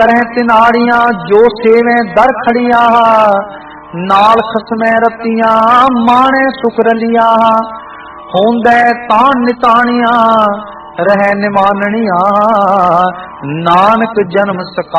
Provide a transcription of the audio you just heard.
तरह तिनाड़ियां जो सेवें दर खड़िया, नाल खसमें रतियां माणे सुख रलिया। होंदे तान निताणिया रह निमाननिया, नानक जन्म सका